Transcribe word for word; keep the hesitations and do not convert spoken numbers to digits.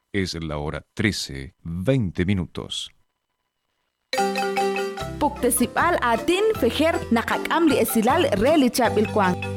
Es la hora trece, veinte minutos. Puktasipal atin feher nakakam li esilal reli chap ilkwang.